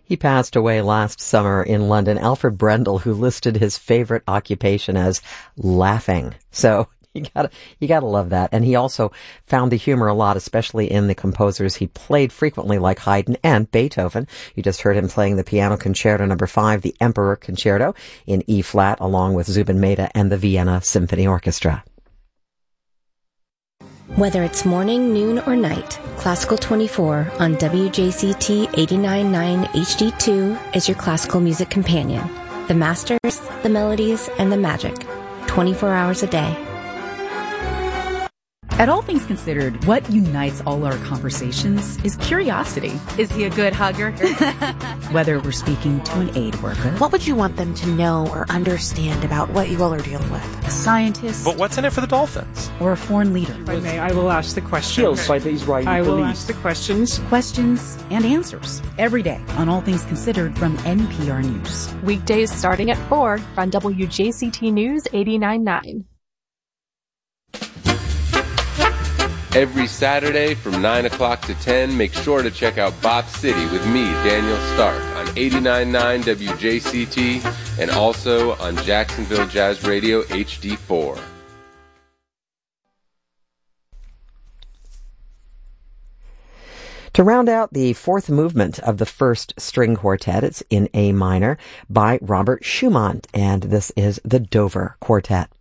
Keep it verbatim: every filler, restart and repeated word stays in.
He passed away last summer in London. Alfred Brendel, who listed his favorite occupation as laughing. So you gotta, you gotta love that. And he also found the humor a lot, especially in the composers he played frequently, like Haydn and Beethoven. You just heard him playing the Piano Concerto number five, the Emperor Concerto in E flat, along with Zubin Mehta and the Vienna Symphony Orchestra. Whether it's morning, noon, or night, Classical twenty-four on W J C T eighty-nine point nine H D two is your classical music companion. The masters, the melodies, and the magic. twenty-four hours a day. At All Things Considered, what unites all our conversations is curiosity. Is he a good hugger? Whether we're speaking to an aid worker. What would you want them to know or understand about what you all are dealing with? A scientist. But what's in it for the Dolphins? Or a foreign leader. If I may, I will ask the questions. By the Israeli I will police. ask the questions. Questions and answers. Every day on All Things Considered from N P R News. Weekdays starting at four on W J C T News eighty-nine point nine. Every Saturday from nine o'clock to ten, make sure to check out Bop City with me, Daniel Stark, on eighty-nine point nine W J C T and also on Jacksonville Jazz Radio H D four. To round out the fourth movement of the first string quartet, it's in A minor by Robert Schumann, and this is the Dover Quartet.